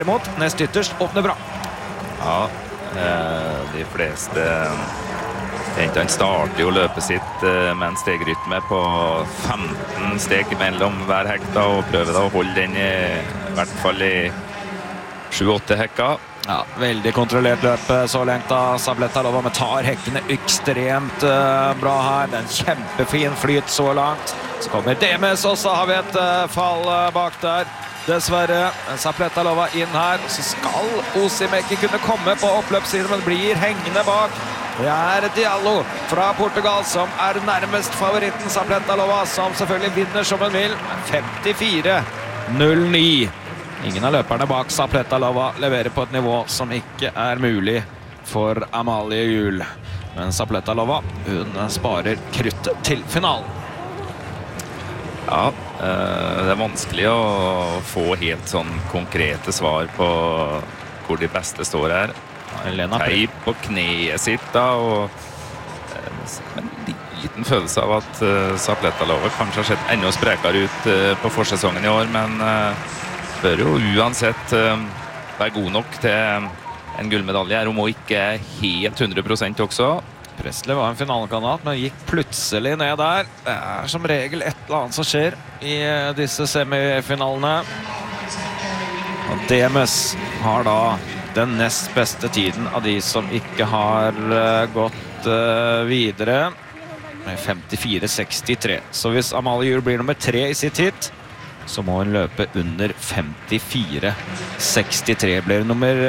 Mot nest ytterst åpner bra. Ja, de fleste jentene starter jo løpet sitt med en stegrytme på 15 steg mellom hver hekta og prøver da å holde den i hvert fall i 7-8 hekka. Ja, veldig kontrollert løp så lengt av Sabletalova, men tar hekkene ekstremt bra her. Det er en kjempefin flyt så langt. Så kommer Demes, og så har vi et fall bak der. Dessverre, Sabletalova inn her, og så skal Osimäki kunne komme på oppløpssiden, men blir hengende bak. Det er Diallo fra Portugal som er nærmest favoritten Sabletalova, som selvfølgelig vinner som hun vil. 54-09. Ingen av løperne bak Sabletalova leverer på et nivå som ikke er mulig for Amalie Juel. Men Sabletalova, hun sparer kruttet til finalen. Ja, det er vanskelig å få helt sånn konkrete svar på hvor de beste står her. Teip på kneet sitt da, og en liten følelse av at Sabletalova kanskje har sett enda sprekere ut på forsesongen i år, men bør jo uansett være god nok til en gullmedalje. Hun må ikke helt 100% også. Presley var en finalekandidat, men gikk plutselig ned der. Det er som regel et eller annet som skjer i disse semifinalene. Og Demes har da den nest beste tiden av de som ikke har gått videre, med 54-63. Så hvis Amalie Juel blir nummer 3 i sitt hit, så må hun løpe under 54-63. Blir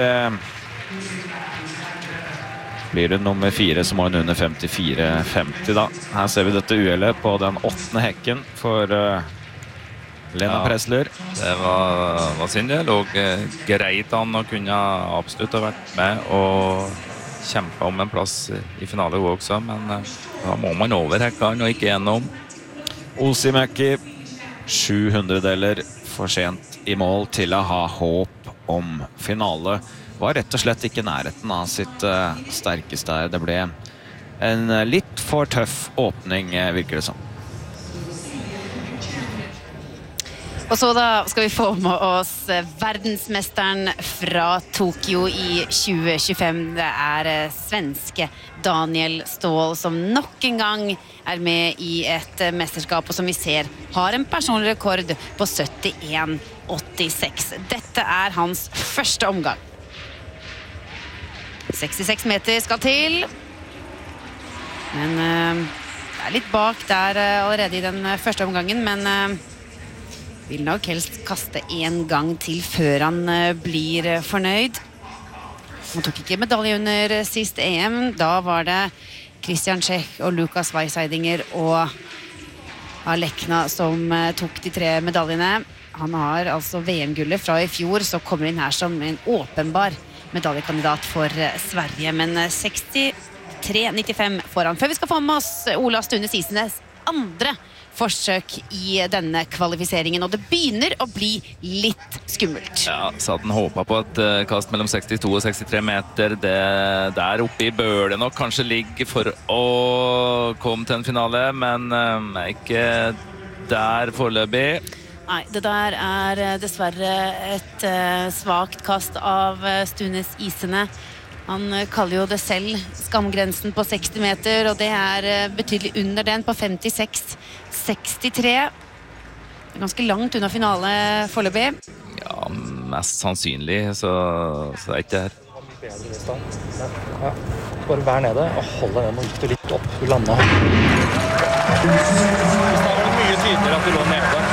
hun nummer 4, så må hun under 54-50 da. Her ser vi dette uhellet på den 8. hekken for Lena Pressler. Det var synd. Det lå greit an å kunne absolutt ha vært med og kjempe om en plass i finale også, men da må man over hekken og ikke gjennom. Osimäki 700-deler for sent i mål til å ha håp om finale. Var rett og slett ikke nærheten av sitt sterkeste her. Det ble en litt for tøff åpning, virker det som. Og så da skal vi få med oss verdensmesteren fra Tokyo i 2025. Det er svenske Daniel Ståhl som nok en gang er med i et mesterskap, og som vi ser har en personlig rekord på 71,86. Dette er hans første omgang. 66 meter skal til. Men det er litt bak der allerede i den første omgangen, men vil nok helst kaste en gang til før han blir fornøyd. Han tok ikke medalje under sist EM. Da var det Christian Czech og Lukas Weisheidinger og Alekna som tok de 3 medaljene. Han har altså VM-gullet fra i fjor, så kommer inn her som en åpenbar medaljekandidat for Sverige, men 63,95 foran. Før vi skal få med oss Ola Stunes Isenes andre forsøk i denne kvalifiseringen, og det begynner å bli litt skummelt. Ja, så at den håpet på et kast mellom 62 og 63 meter, det der oppe i bølet nok kanskje ligger for å komme til en finale, men ikke der foreløpig. Nei, det der er dessverre et svagt kast av Stunes Isene. Han kaller jo det selv skamgrensen på 60 meter, og det er betydelig under den på 56,63. Ganske langt unna finale foreløpig. Ja, mest sannsynlig, så er ikke det her. Ja, bare vær nede og hold deg ned, nå gikk du litt opp, du landet. Det var mye tydeligere at du lå nede.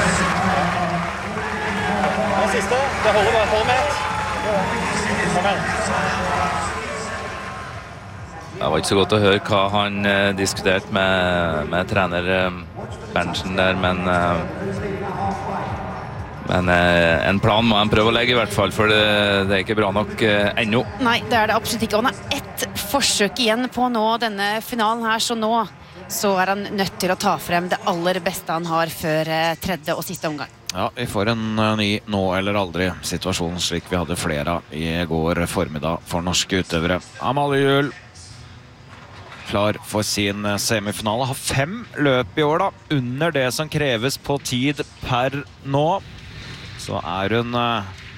Den siste, det holder bare, hold med ett. Kom igjen. Det var ikke så godt å høre hva han diskuterte med trener Berntsen der, men en plan må han prøve å legge i hvert fall, for det er ikke bra nok ennå. Nei, det er det absolutt ikke. Han har ett forsøk igjen på nå denne finalen her, så nå så er han nødt til å ta frem det aller beste han har før tredje og siste omgang. Ja, vi får en ny nå eller aldri situasjon, slik vi hadde flere i går formiddag for norske utøvere. Amalie Juel klar for sin semifinale. Har 5 løp i år da, under det som kreves på tid per nå. Så er hun